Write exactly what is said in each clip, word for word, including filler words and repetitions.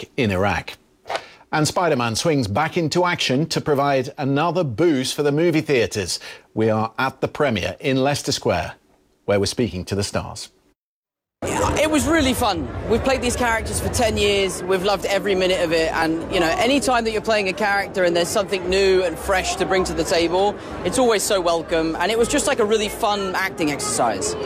attack in Iraq. And Spider-Man swings back into action to provide another boost for the movie theatres. We are at the premiere in Leicester Square, where we're speaking to the stars. It was really fun. We've played these characters for ten years. We've loved every minute of it. And, you know, any time that you're playing a character and there's something new and fresh to bring to the table, it's always so welcome. And it was just like a really fun acting exercise.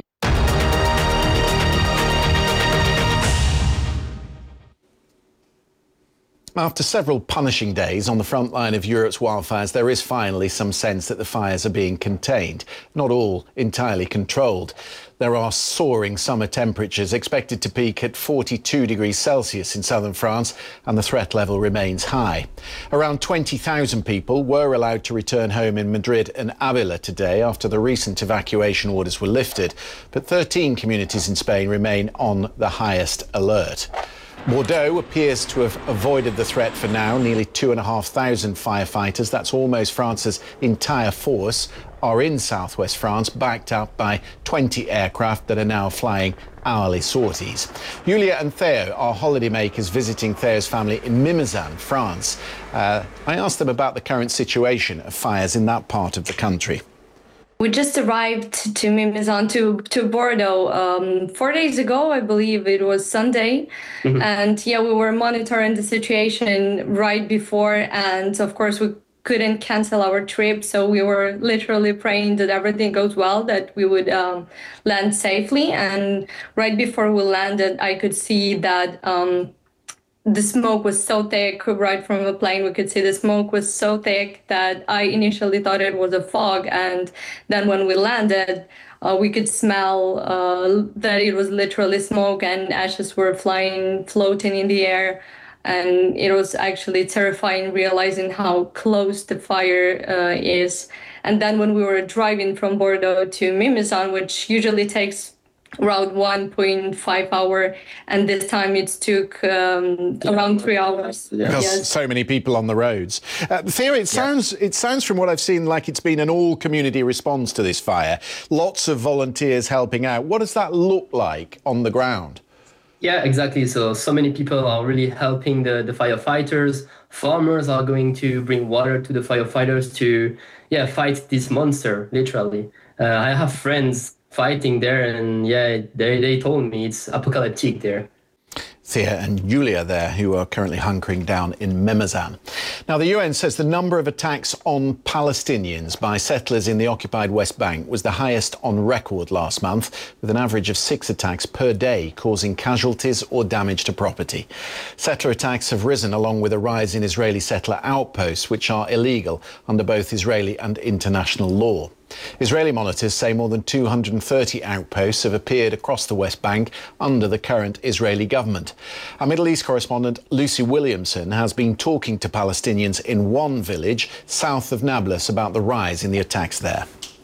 After several punishing days on the front line of Europe's wildfires, there is finally some sense that the fires are being contained, not all entirely controlled. There are soaring summer temperatures expected to peak at forty-two degrees Celsius in southern France, and the threat level remains high. Around twenty thousand people were allowed to return home in Madrid and Avila today after the recent evacuation orders were lifted, but thirteen communities in Spain remain on the highest alert. Bordeaux appears to have avoided the threat for now. Nearly two and a half thousand firefighters, that's almost France's entire force, are in southwest France, backed up by twenty aircraft that are now flying hourly sorties. Julia and Theo are holidaymakers visiting Theo's family in Mimizan, France. Uh, I asked them about the current situation of fires in that part of the country. We just arrived to Mimizan, to, to Bordeaux, um, four days ago, I believe it was Sunday. Mm-hmm. And yeah, we were monitoring the situation right before. And of course, we couldn't cancel our trip. So we were literally praying that everything goes well, that we would um, land safely. And right before we landed, I could see that um, the smoke was so thick. Right from the plane, we could see the smoke was so thick that I initially thought it was a fog. And then when we landed, uh, we could smell uh, that it was literally smoke, and ashes were flying, floating in the air. And it was actually terrifying realizing how close the fire uh, is. And then when we were driving from Bordeaux to Mimizan, which usually takes around one point five hour, and this time it took um, around three hours. Yeah. Because yes. so many people on the roads. Uh, Theo, it sounds yeah. it sounds from what I've seen like it's been an all-community response to this fire. Lots of volunteers helping out. What does that look like on the ground? Yeah, exactly. So, so many people are really helping the, the firefighters. Farmers are going to bring water to the firefighters to, yeah, fight this monster, literally. Uh, I have friends fighting there, and yeah, they, they told me it's apocalyptic there. Thea and Julia there, who are currently hunkering down in Mimizan. Now, the U N says the number of attacks on Palestinians by settlers in the occupied West Bank was the highest on record last month, with an average of six attacks per day, causing casualties or damage to property. Settler attacks have risen along with a rise in Israeli settler outposts, which are illegal under both Israeli and international law. Israeli monitors say more than two hundred thirty outposts have appeared across the West Bank under the current Israeli government. Our Middle East correspondent Lucy Williamson has been talking to Palestinians in one village south of Nablus about the rise in the attacks there.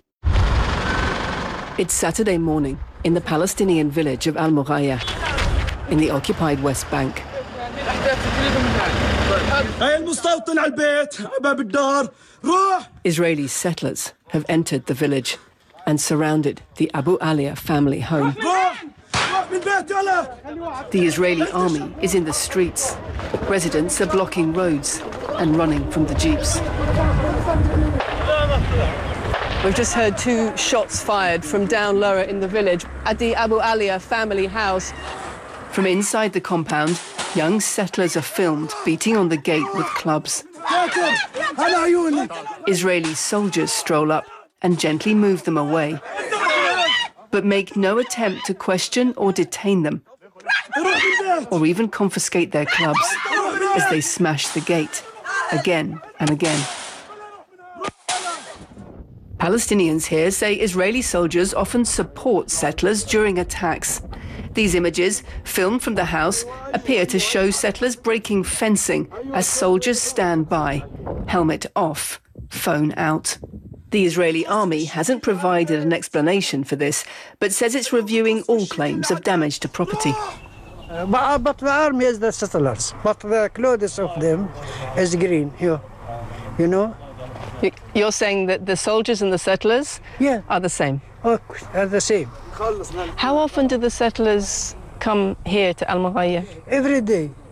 It's Saturday morning in the Palestinian village of Al-Mughaya in the occupied West Bank. Israeli settlers have entered the village and surrounded the Abu Alia family home. The Israeli army is in the streets. Residents are blocking roads and running from the jeeps. We've just heard two shots fired from down lower in the village at the Abu Alia family house. From inside the compound, young settlers are filmed beating on the gate with clubs. Israeli soldiers stroll up and gently move them away, but make no attempt to question or detain them, or even confiscate their clubs as they smash the gate again and again. Palestinians here say Israeli soldiers often support settlers during attacks. These images, filmed from the house, appear to show settlers breaking fencing as soldiers stand by, helmet off, phone out. The Israeli army hasn't provided an explanation for this, but says it's reviewing all claims of damage to property. Uh, but, but the army is the settlers, but the clothes of them is green here, you know? You're saying that the soldiers and the settlers yeah. are the same? Oh, are the same. How often do the settlers come here to Al-Mughaya? Every day.